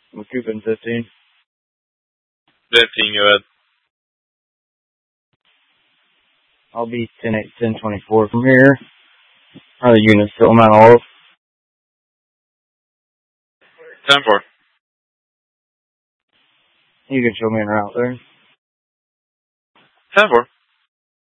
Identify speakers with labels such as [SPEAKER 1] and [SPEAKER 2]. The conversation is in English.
[SPEAKER 1] I'm Coopin 15.
[SPEAKER 2] 15, go ahead.
[SPEAKER 1] I'll be 10-8-10-24 from here. Are the units still not all?
[SPEAKER 2] 10-4.
[SPEAKER 1] You can show me en route there.
[SPEAKER 2] 10-4.